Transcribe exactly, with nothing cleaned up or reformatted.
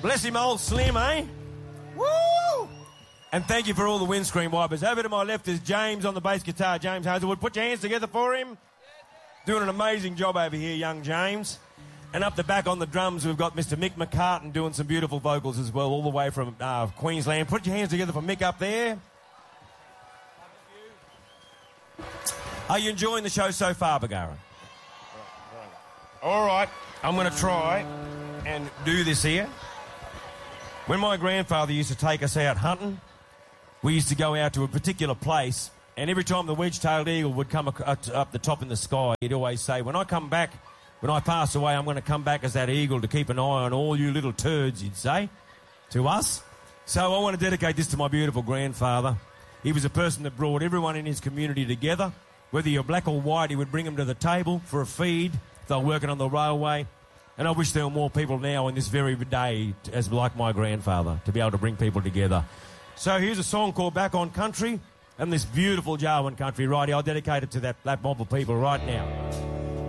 Bless him, old Slim, eh? Woo! And thank you for all the windscreen wipers. Over to my left is James on the bass guitar. James Hazelwood. Put your hands together for him. Doing an amazing job over here, young James. And up the back on the drums, we've got Mister Mick McCartan doing some beautiful vocals as well, all the way from uh, Queensland. Put your hands together for Mick up there. Are you enjoying the show so far, Bagara? All right, I'm going to try and do this here. When my grandfather used to take us out hunting, we used to go out to a particular place, and every time the wedge-tailed eagle would come up the top in the sky, he'd always say, when I come back, when I pass away, I'm going to come back as that eagle to keep an eye on all you little turds, he'd say, to us. So I want to dedicate this to my beautiful grandfather. He was a person that brought everyone in his community together. Whether you're black or white, he would bring them to the table for a feed. They were working on the railway. And I wish there were more people now in this very day, as like my grandfather, to be able to bring people together. So here's a song called Back on Country, and this beautiful Jawoyn country right here. I'll dedicate it to that, that mob of people right now.